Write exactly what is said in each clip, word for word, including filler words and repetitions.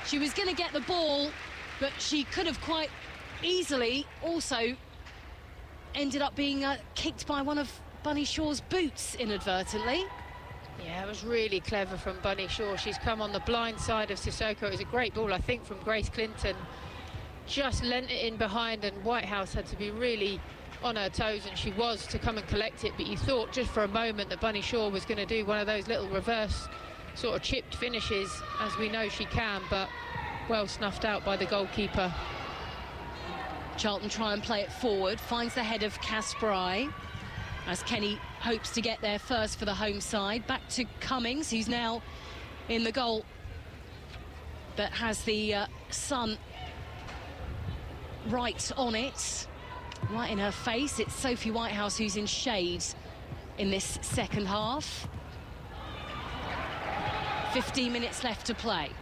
She was going to get the ball, but she could have quite easily also ended up being uh, kicked by one of Bunny Shaw's boots inadvertently. Yeah, it was really clever from Bunny Shaw. She's come on the blind side of Sissoko. It was a great ball, I think, from Grace Clinton. Just lent it in behind, and Whitehouse had to be really on her toes, and she was, to come and collect it. But you thought just for a moment that Bunny Shaw was going to do one of those little reverse sort of chipped finishes, as we know she can, but well snuffed out by the goalkeeper. Charlton try and play it forward, finds the head of Kasparai, as Kenny hopes to get there first for the home side. Back to Cummings, who's now in the goal that has the uh, sun right on it, right in her face. It's Sophie Whitehouse who's in shade in this second half. fifteen minutes left to play.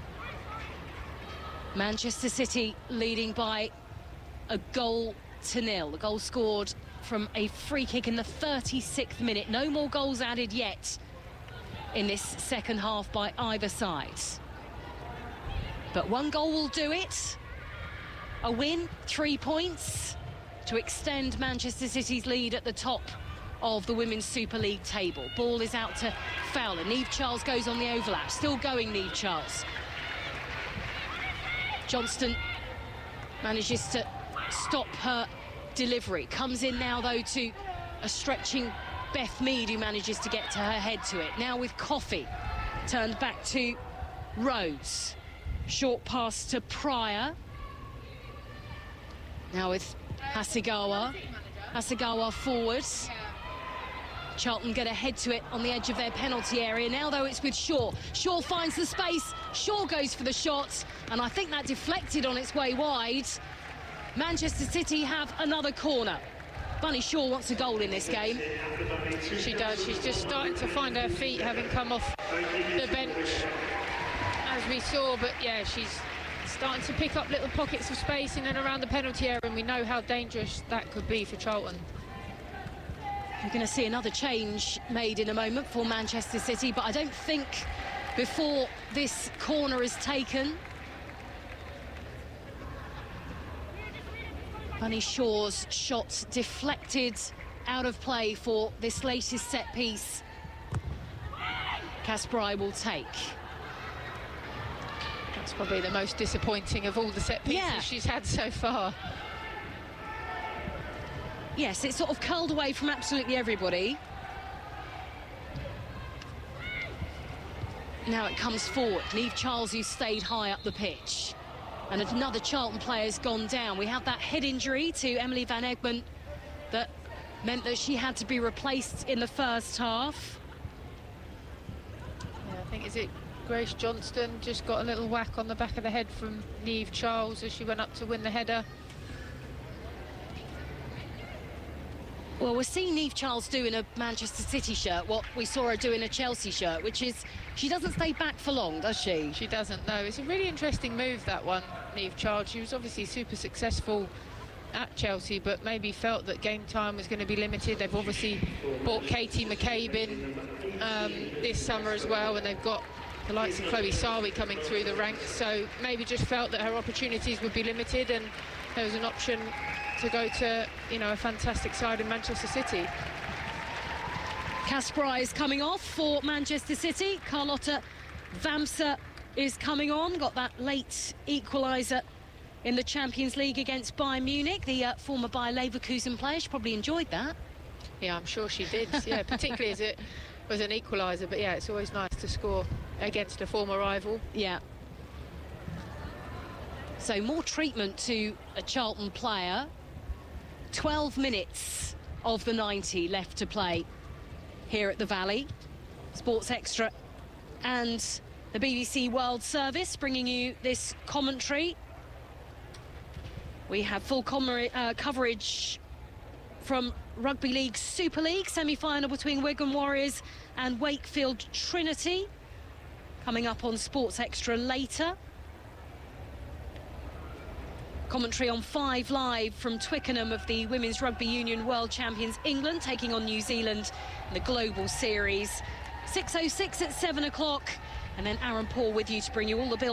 Manchester City leading by a goal to nil. A goal scored from a free kick in the thirty-sixth minute. No more goals added yet in this second half by either side. But one goal will do it. A win, three points to extend Manchester City's lead at the top of the Women's Super League table. Ball is out to Fowler. Niamh Charles goes on the overlap. Still going, Niamh Charles. Johnston manages to stop her delivery. Comes in now, though, to a stretching Beth Mead, who manages to get to her head to it. Now with Coffey. Turned back to Rose. Short pass to Pryor. Now with Hasegawa. Hasegawa forwards. Charlton get a head to it on the edge of their penalty area. Now, though, it's with Shaw. Shaw finds the space. Shaw goes for the shot, and I think that deflected on its way wide. Manchester City have another corner. Bunny Shaw wants a goal in this game. She does. She's just starting to find her feet, having come off the bench, as we saw. But, yeah, she's starting to pick up little pockets of space in and around the penalty area, and we know how dangerous that could be for Charlton. We're going to see another change made in a moment for Manchester City, but I don't think before this corner is taken. Bunny Shaw's shot deflected out of play for this latest set piece. Kasparai will take. That's probably the most disappointing of all the set pieces yeah. she's had so far. Yes, it's sort of curled away from absolutely everybody. Now it comes forward. Niamh Charles, who stayed high up the pitch. And another Charlton player's gone down. We have that head injury to Emily Van Egmond that meant that she had to be replaced in the first half. Yeah, I think, is it Grace Johnston just got a little whack on the back of the head from Niamh Charles as she went up to win the header. Well, we're seeing Niamh Charles do in a Manchester City shirt what we saw her do in a Chelsea shirt, which is she doesn't stay back for long, does she? She doesn't, no. It's a really interesting move, that one, Niamh Charles. She was obviously super successful at Chelsea, but maybe felt that game time was going to be limited. They've obviously bought Katie McCabe in um, this summer as well, and they've got the likes of Chloe Sawi coming through the ranks, so maybe just felt that her opportunities would be limited, and there was an option to go to, you know, a fantastic side in Manchester City. Kasparai is coming off for Manchester City. Carlotta Vamsa is coming on. Got that late equaliser in the Champions League against Bayern Munich. The uh, former Bayer Leverkusen player. She probably enjoyed that. Yeah, I'm sure she did. Yeah, particularly as it was an equaliser. But yeah, it's always nice to score against a former rival. Yeah. So more treatment to a Charlton player. twelve minutes of the ninety left to play here at the Valley. Sports Extra and the B B C World Service bringing you this commentary. We have full com uh, coverage from Rugby League Super League semi-final between Wigan Warriors and Wakefield Trinity coming up on Sports Extra later. Commentary on Five Live from Twickenham of the Women's Rugby Union World Champions England taking on New Zealand in the Global Series. six oh six at seven o'clock, and then Aaron Paul with you to bring you all the bill